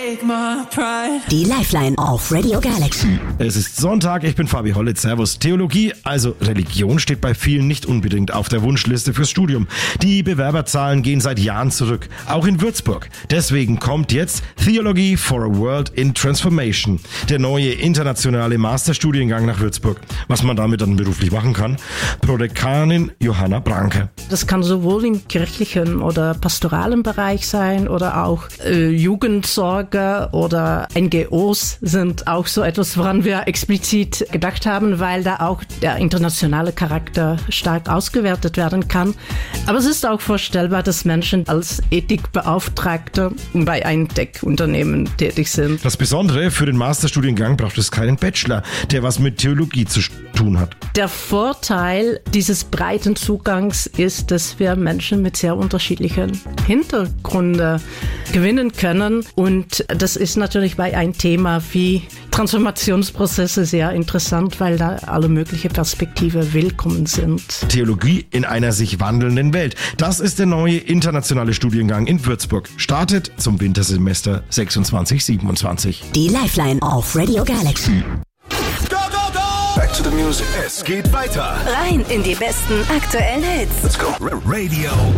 take my pride. Die Lifeline auf Radio Galaxy. Es ist Sonntag, ich bin Fabi Hollitz, servus. Theologie, also Religion, steht bei vielen nicht unbedingt auf der Wunschliste fürs Studium. Die Bewerberzahlen gehen seit Jahren zurück, auch in Würzburg. Deswegen kommt jetzt Theology for a World in Transformation, der neue internationale Masterstudiengang nach Würzburg. Was man damit dann beruflich machen kann, Prodekanin Johanna Branke. Das kann sowohl im kirchlichen oder pastoralen Bereich sein oder auch Jugendsorge oder NGOs sind auch so etwas, woran wir explizit gedacht haben, weil da auch der internationale Charakter stark ausgewertet werden kann. Aber es ist auch vorstellbar, dass Menschen als Ethikbeauftragte bei einem Tech-Unternehmen tätig sind. Das Besondere, für den Masterstudiengang braucht es keinen Bachelor, der was mit Theologie zu tun hat. Der Vorteil dieses breiten Zugangs ist, dass wir Menschen mit sehr unterschiedlichen Hintergründen gewinnen können. Und das ist natürlich bei einem Thema wie Transformationsprozesse sehr interessant, weil da alle möglichen Perspektiven willkommen sind. Theologie in einer sich wandelnden Welt. Das ist der neue internationale Studiengang in Würzburg. Startet zum Wintersemester 26/27. Die Lifeline auf Radio Galaxy. Go, go, go! Back to the music. Es geht weiter. Rein in die besten aktuellen Hits. Let's go. Radio